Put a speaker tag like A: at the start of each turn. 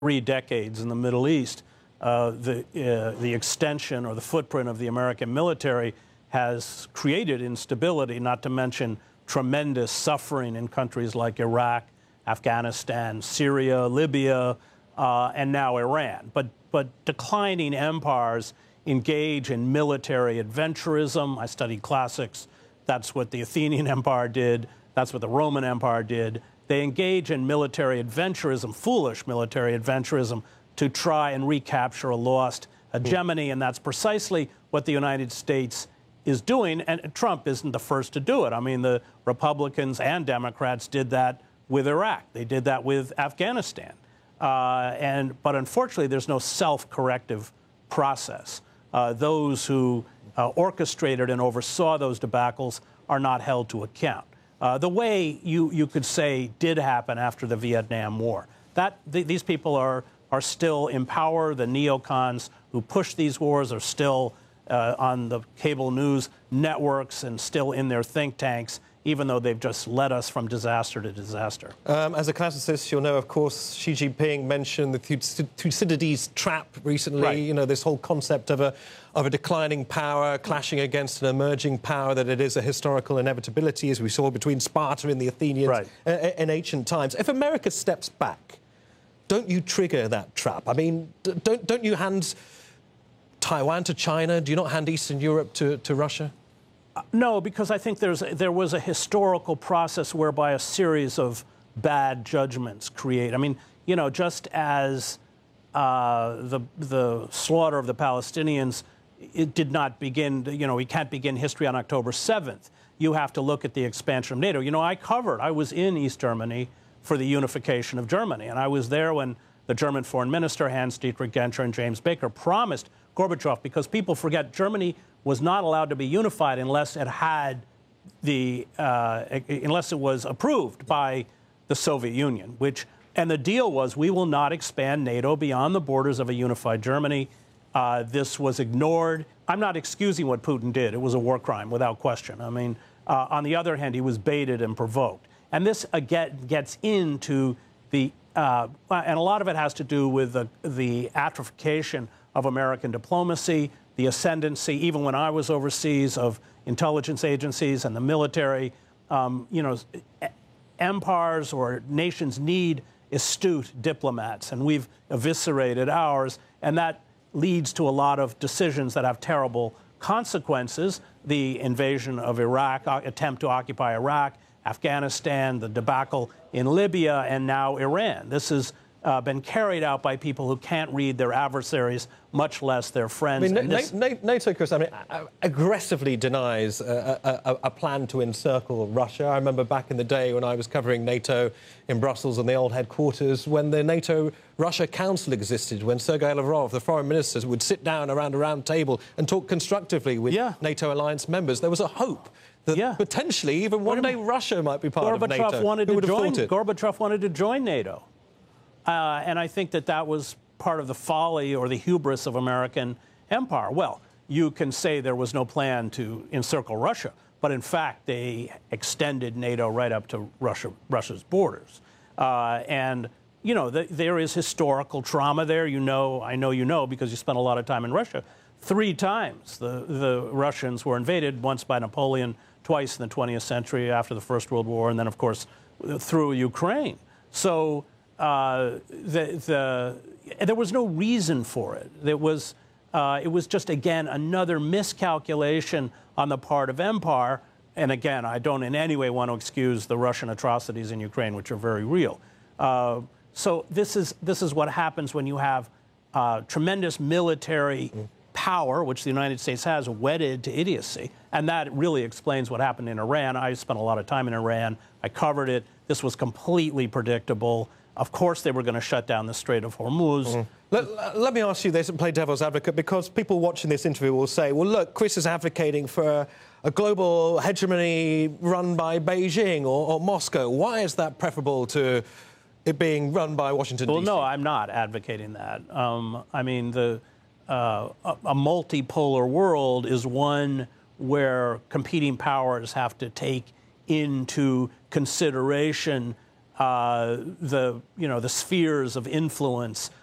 A: 3 decades in the Middle East, the extension or the footprint of the American military has created instability, not to mention tremendous suffering in countries like Iraq, Afghanistan, Syria, Libya, and now Iran. But declining empires engage in military adventurism. I studied classics. That's what the Athenian Empire did. That's what the Roman Empire did. They engage in military adventurism, foolish military adventurism, to try and recapture a lost hegemony, and that's precisely what the United States is doing, and Trump isn't the first to do it. I mean, the Republicans and Democrats did that with Iraq. They did that with Afghanistan. But unfortunately, there's no self-corrective process. Those who orchestrated and oversaw those debacles are not held to account. The way you could say did happen after the Vietnam War. These people are still in power. The neocons who push these wars are still on the cable news networks and still in their think tanks, even though they've just led us from disaster to disaster.
B: As a classicist, you'll know, of course, Xi Jinping mentioned the Thucydides trap recently.
A: Right.
B: You know, this whole concept of a declining power clashing against an emerging power, that it is a historical inevitability, as we saw between Sparta and the Athenians in ancient times. If America steps back, don't you trigger that trap? I mean, don't you hand Taiwan to China? Do you not hand Eastern Europe to Russia?
A: No, because I think there was a historical process whereby a series of bad judgments create. I mean, you know, just as the slaughter of the Palestinians, it did not begin, you know, we can't begin history on October 7th. You have to look at the expansion of NATO. You know, I was in East Germany for the unification of Germany, and I was there when the German foreign minister, Hans-Dietrich Genscher, and James Baker promised Gorbachev, because people forget Germany was not allowed to be unified unless it had unless it was approved by the Soviet Union, and the deal was we will not expand NATO beyond the borders of a unified Germany. This was ignored. I'm not excusing what Putin did. It was a war crime without question. I mean, on the other hand, he was baited and provoked. And this, again, gets into and a lot of it has to do with the atrophication of American diplomacy, the ascendancy, even when I was overseas, of intelligence agencies and the military. You know, empires or nations need astute diplomats, and we've eviscerated ours, and that leads to a lot of decisions that have terrible consequences. The invasion of Iraq, attempt to occupy Iraq, Afghanistan, the debacle in Libya, and now Iran. This has been carried out by people who can't read their adversaries, much less their friends.
B: I mean, NATO, Chris, I mean, aggressively denies a plan to encircle Russia. I remember back in the day when I was covering NATO in Brussels on the old headquarters, when the NATO-Russia Council existed, when Sergei Lavrov, the foreign minister, would sit down around a round table and talk constructively with NATO alliance members. There was a hope that potentially even one day Russia might be part of NATO.
A: Gorbachev wanted to join NATO. And I think that was part of the folly or the hubris of American empire. Well, you can say there was no plan to encircle Russia, but in fact they extended NATO right up to Russia's borders. And, you know, there is historical trauma there. You know, I know you know because you spent a lot of time in Russia. 3 times the Russians were invaded, once by Napoleon, twice in the 20th century after the First World War, and then, of course, through Ukraine. So there was no reason for it. It was just, again, another miscalculation on the part of empire. And again, I don't in any way want to excuse the Russian atrocities in Ukraine, which are very real. So this is what happens when you have tremendous military power, which the United States has, wedded to idiocy. And that really explains what happened in Iran. I spent a lot of time in Iran. I covered it. This was completely predictable. Of course, they were going to shut down the Strait of Hormuz.
B: Let me ask you this and play devil's advocate, because people watching this interview will say, well, look, Chris is advocating for a global hegemony run by Beijing or Moscow. Why is that preferable to it being run by Washington, D.C.?
A: Well, no, I'm not advocating that. I mean, a multipolar world is one where competing powers have to take into consideration the spheres of influence